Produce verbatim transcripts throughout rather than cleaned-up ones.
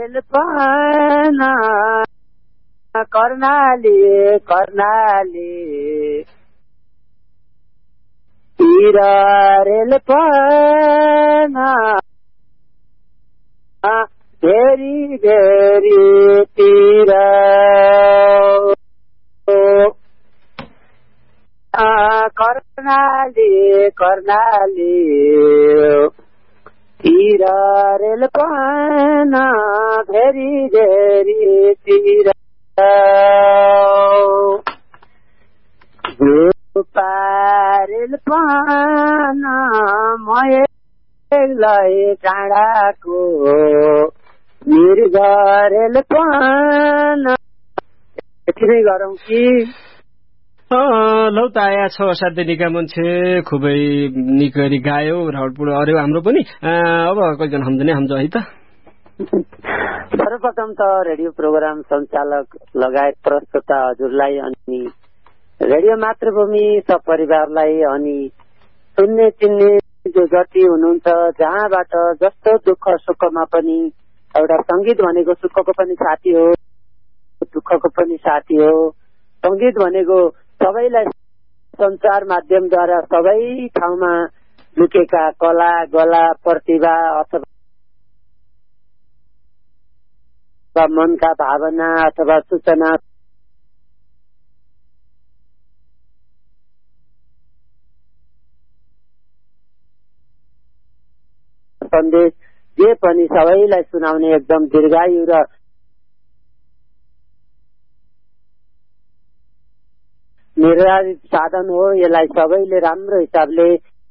रेलपाना कर्णाली कर्णाली तिर रेलपाना very very तिर कर्णाली कर्णाली तिर रेलपाना भेरी भेरी तिर रेलपाना मलाई टाढाको मृग रेलपाना यति नै गरौँ कि लौ त आया छ असाध्यै निका मान्छे खुबै निकरी गायो राउटपुर अरे हाम्रो पनि अब कहिजन हमजने हमज है त सर्वप्रथम त रेडियो प्रोग्राम सञ्चालक लगायत प्रस्तुता हजुरलाई अनि रेडियो मातृभूमि सपरिवारलाई अनि सुन्ने चिन्ने जो जति हुनुहुन्छ जहाँबाट जस्तो दुःख सुखमा पनि एउटा संगीत भनेको सुखको पनि साथी हो दुःखको पनि साथी हो। संगीत भनेको सबैलाई संचार माध्यमद्वारा सबै ठाउँमा लुकेका कला गला प्रतिभा अथवा मनका भावना अथवा सूचना सन्देश जे पनि सबैलाई सुनाउने एकदम दीर्घायु र निर्धारित साधन हो। यसलाई सबैले राम्रो हिसाबले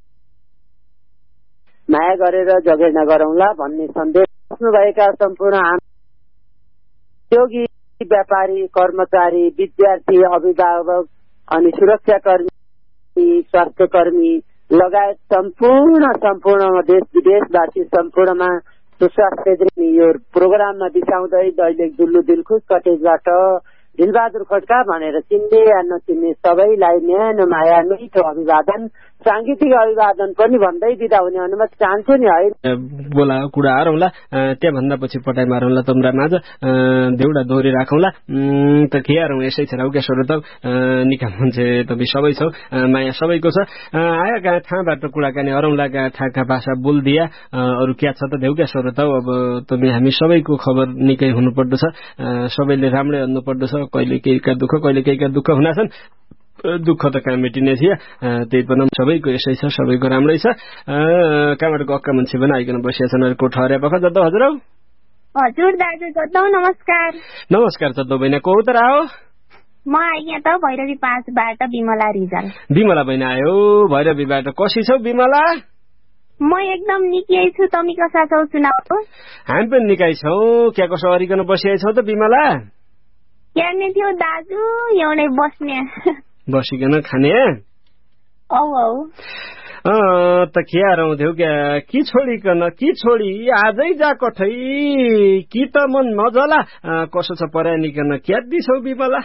माया गरेर जगेर्ना गरौँला भन्ने सन्देश बस्नुभएका सम्पूर्ण उद्योगी व्यापारी कर्मचारी विद्यार्थी अभिभावक अनि सुरक्षाकर्मी स्वास्थ्यकर्मी लगायत सम्पूर्ण सम्पूर्ण देश विदेशवासी सम्पूर्णमा सुस्वास्थ्य यो प्रोग्राममा बिसाउँदै दैलेख दुल्लु दिलखुश कटेजबाट दिलबहादुर खड्का भनेर चिन्ने या नचिन्ने सबैलाई न्यानो माया मिठो अभिवादन सांगीतिक अभिवादन पनि भन्दै बिदा हुने अनुमति चाहन्छु नि है। बोला कुरा हरौँला त्यहाँ भन्दा पछि पटाइ मारौँला तम्रा माझ देउडा दोहोरी राखौँला त खियारौँ यसै छ राउका स्वर त निका मान्छे तपाईँ सबै छौ माया सबैको छ आया कहाँ ठाउँबाट कुराकानी हरौँला कहाँ ठाका भाषा बोलिदिया अरू क्या छ त देउका स्वर त अब तपाईँ हामी सबैको खबर निकै हुनुपर्दो छ सबैले राम्रै अन्नुपर्दो छ कहिले केहीका दुःख कहिले केहीका दुःख हुनाछन् दुःख त कहाँ मेटिने थियो त्यही पनि सबैको यसै छ सबैको राम्रै छ कहाँबाट गएका मान्छे पनि आइकन बसिया छन् कोठ हरे बख जद्दो हजुर हजुर दाजु जद्दो नमस्कार नमस्कार जद्दो बहिनी को उता आयो म यहाँ त भैरवी पाँचबाट बिमला रिजाल बिमला बहिनी आयो भैरवीबाट कसी छौ बिमला म एकदम निकै छु तमी कसा छौ सुनाऊ हामी पनि निकै छौ क्या कसो अरिकन बसिया छौ त बिमला हेर्ने थियो दाजु एउटै बस्ने बसिकन खाने औ औ त क्या रहँथ्यौ क्या कि छोडिकन कि छोडी आजै जा कठै कि त मन नजला कसो छ परानिकन क्या दिछौ बिमला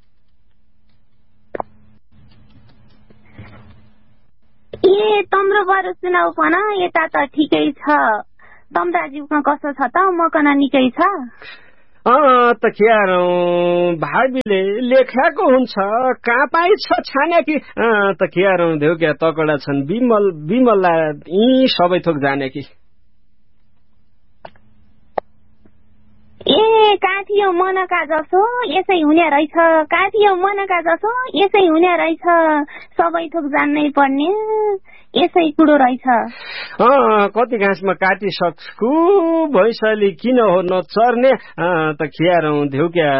ए तम्रो बारे सुनाउ भन यता त ठिकै छ तम्राज्यूमा कसो छ त मकन निकै छ अँ त क्यारौँ भाबीले लेखाको हुन्छ कहाँ पाइछ छाने कि त क्यारौँ देऊ क्या तकडा छन् बिमल बिमलला यी सबै थोक जाने कि ए कहाँ थियो मनका जसो यसै हुने रहेछ कहाँ थियो मनका जसो यसै हुने रहेछ सबै थोक जान्नै पर्ने यसै कुरो रहेछ अँ कति घाँसमा काटिसक्छु भैँसले किन हो नचर्ने त खियारौँ देऊ क्या